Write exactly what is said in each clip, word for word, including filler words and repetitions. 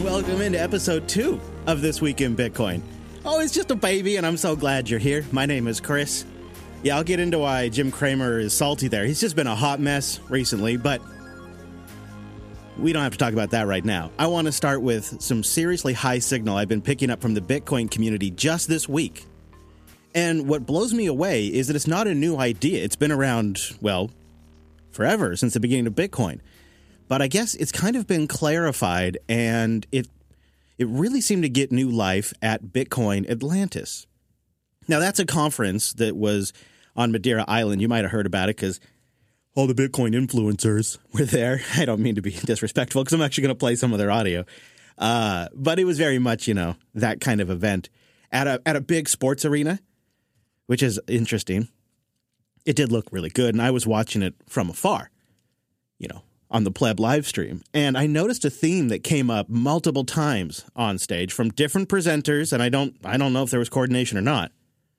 welcome into episode two of This Week in Bitcoin. Oh, it's just a baby, and I'm so glad you're here. My name is Chris. Yeah, I'll get into why Jim Cramer is salty there. He's just been a hot mess recently, but we don't have to talk about that right now. I want to start with some seriously high signal I've been picking up from the Bitcoin community just this week. And what blows me away is that it's not a new idea. It's been around, well, forever, since the beginning of Bitcoin. But I guess it's kind of been clarified, and it it really seemed to get new life at Bitcoin Atlantis. Now, that's a conference that was on Madeira Island. You might have heard about it because all the Bitcoin influencers were there. I don't mean to be disrespectful because I'm actually going to play some of their audio. Uh, but it was very much, you know, that kind of event at a at a big sports arena, which is interesting. It did look really good, and I was watching it from afar, you know, on the Pleb live stream. And I noticed a theme that came up multiple times on stage from different presenters, and I don't I don't know if there was coordination or not.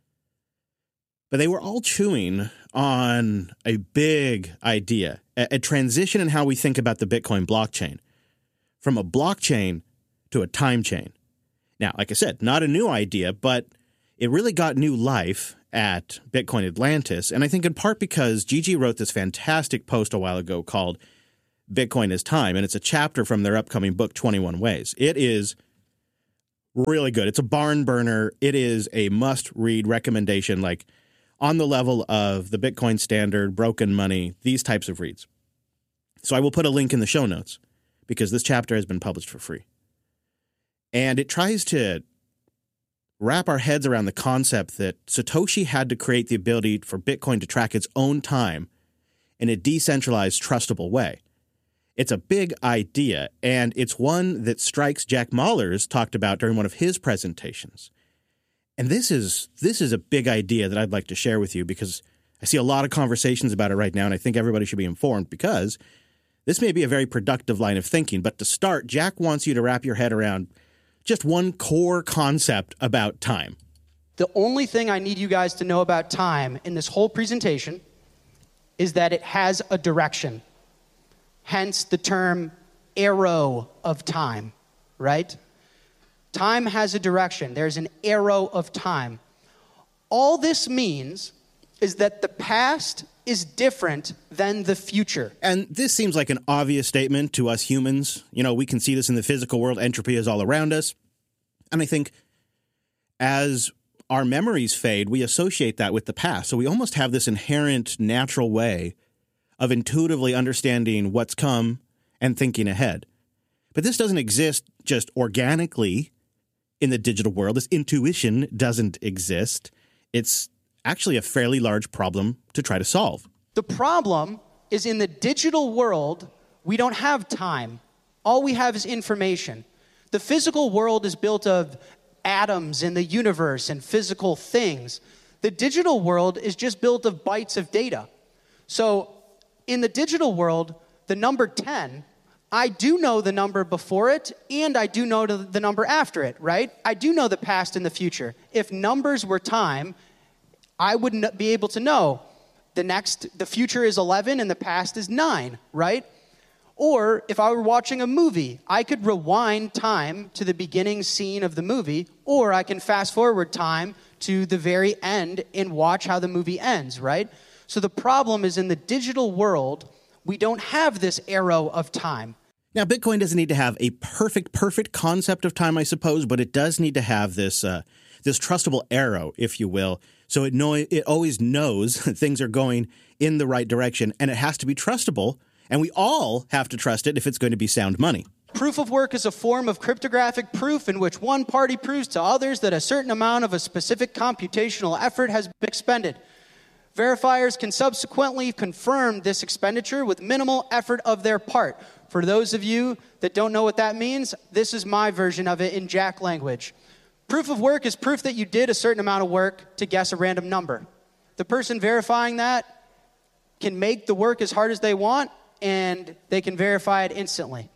But they were all chewing on a big idea, a, a transition in how we think about the Bitcoin blockchain, from a blockchain to a time chain. Now, like I said, not a new idea, but it really got new life at Bitcoin Atlantis, and I think in part because Gigi wrote this fantastic post a while ago called Bitcoin is Time, and it's a chapter from their upcoming book, twenty-one Ways. It is really good. It's a barn burner. It is a must-read recommendation, like on the level of the Bitcoin Standard, Broken Money, these types of reads. So I will put a link in the show notes because this chapter has been published for free. And it tries to wrap our heads around the concept that Satoshi had to create the ability for Bitcoin to track its own time in a decentralized, trustable way. It's a big idea, and it's one that Strike's Jack Mallers talked about during one of his presentations. And this is this is a big idea that I'd like to share with you because I see a lot of conversations about it right now, and I think everybody should be informed because this may be a very productive line of thinking. But to start, Jack wants you to wrap your head around just one core concept about time. The only thing I need you guys to know about time in this whole presentation is that it has a direction. Hence the term arrow of time, right? Time has a direction. There's an arrow of time. All this means is that the past is different than the future. And this seems like an obvious statement to us humans. You know, we can see this in the physical world. Entropy is all around us. And I think as our memories fade, we associate that with the past. So we almost have this inherent natural way of intuitively understanding what's come and thinking ahead. But this doesn't exist just organically in the digital world. This intuition doesn't exist. It's actually a fairly large problem to try to solve. The problem is in the digital world, we don't have time. All we have is information. The physical world is built of atoms in the universe and physical things. The digital world is just built of bytes of data. So in the digital world, the number ten, I do know the number before it, and I do know the number after it, right? I do know the past and the future. If numbers were time, I wouldn't be able to know the next, the future is eleven and the past is nine, right? Or if I were watching a movie, I could rewind time to the beginning scene of the movie, or I can fast forward time to the very end and watch how the movie ends, right? So the problem is in the digital world, we don't have this arrow of time. Now, Bitcoin doesn't need to have a perfect, perfect concept of time, I suppose, but it does need to have this uh, this trustable arrow, if you will. So it know it always knows things are going in the right direction, and it has to be trustable, and we all have to trust it if it's going to be sound money. Proof of work is a form of cryptographic proof in which one party proves to others that a certain amount of a specific computational effort has been expended. Verifiers can subsequently confirm this expenditure with minimal effort of their part. For those of you that don't know what that means, this is my version of it in Jack language. Proof of work is proof that you did a certain amount of work to guess a random number. The person verifying that can make the work as hard as they want, and they can verify it instantly.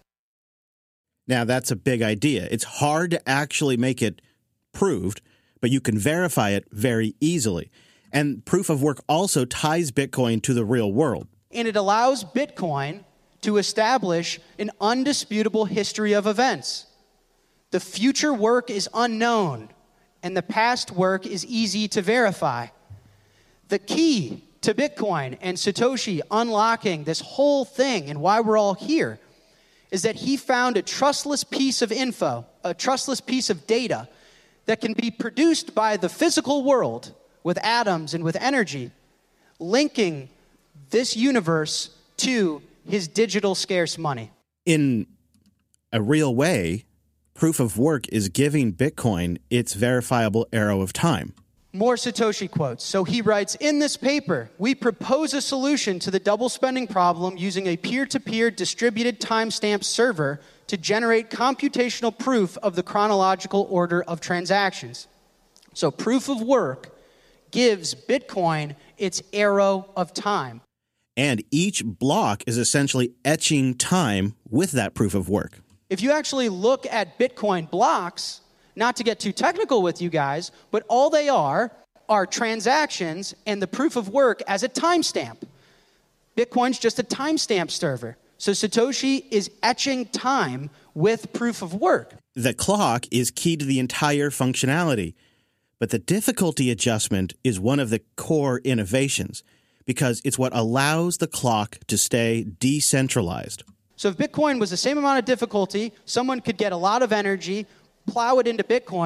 Now, that's a big idea. It's hard to actually make it proved, but you can verify it very easily. And proof of work also ties Bitcoin to the real world. And it allows Bitcoin to establish an undisputable history of events. The future work is unknown, and the past work is easy to verify. The key to Bitcoin and Satoshi unlocking this whole thing and why we're all here is that he found a trustless piece of info, a trustless piece of data that can be produced by the physical world with atoms and with energy, linking this universe to his digital scarce money. In a real way, proof of work is giving Bitcoin its verifiable arrow of time. More Satoshi quotes. So he writes, in this paper, we propose a solution to the double spending problem using a peer-to-peer distributed timestamp server to generate computational proof of the chronological order of transactions. So proof of work gives Bitcoin its arrow of time. And each block is essentially etching time with that proof of work. If you actually look at Bitcoin blocks, not to get too technical with you guys, but all they are are transactions and the proof of work as a timestamp. Bitcoin's just a timestamp server. So Satoshi is etching time with proof of work. The clock is key to the entire functionality, but the difficulty adjustment is one of the core innovations because it's what allows the clock to stay decentralized. So if Bitcoin was the same amount of difficulty, someone could get a lot of energy, plow it into Bitcoin,